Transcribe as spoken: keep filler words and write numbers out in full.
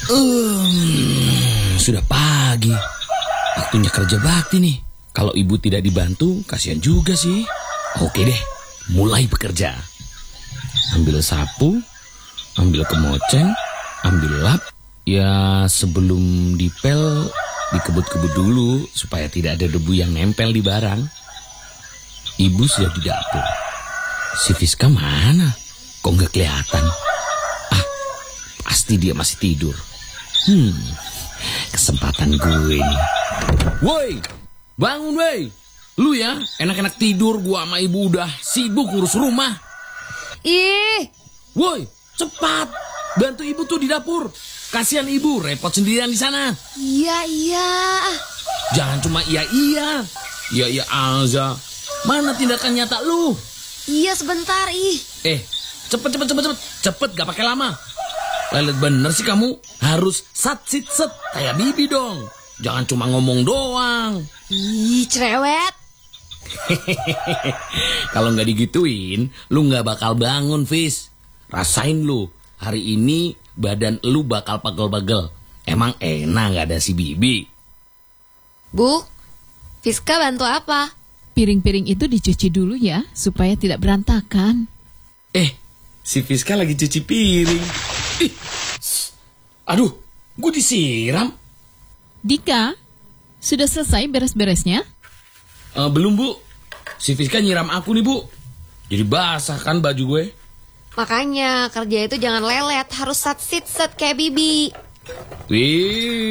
Um, sudah pagi. Waktunya kerja bakti nih. Kalau ibu tidak dibantu, kasihan juga sih. Oke deh, mulai bekerja. Ambil sapu, ambil kemoceng, ambil lap. Ya sebelum dipel, dikebut-kebut dulu supaya tidak ada debu yang nempel di barang. Ibu sudah di dapur. Si Fiska mana? Kok nggak kelihatan? Ah, pasti dia masih tidur. Hmm, kesempatan gue nih. Woi, bangun woi. Lu ya, enak-enak tidur, gua sama ibu udah sibuk ngurus rumah. Ih, Woi, cepat. Bantu ibu tuh di dapur. Kasihan ibu, repot sendirian di sana. iya iya. Jangan cuma iya-iya. Iya-iya aja. Mana tindakan nyata lu? Iya sebentar, ih. Eh, cepet, cepet, cepet, cepet. Cepet, gak pakai lama. Lelet bener sih kamu. Harus sat sit set. Kayak Bibi dong. Jangan cuma ngomong doang. Ih, cerewet. Kalau nggak digituin, lu nggak bakal bangun, Fis. Rasain lu. Hari ini badan lu bakal pegel-pegel. Emang enak nggak ada si Bibi? Bu, Fiska bantu apa? Piring-piring itu dicuci dulu ya, supaya tidak berantakan. Eh, si Fiska lagi cuci piring. Ih, aduh, gue disiram. Dika, sudah selesai beres-beresnya? Eh, belum, Bu. Si Fiska nyiram aku nih, Bu. Jadi basah kan baju gue. Makanya kerja itu jangan lelet, harus sat sit set kayak Bibi. Wih.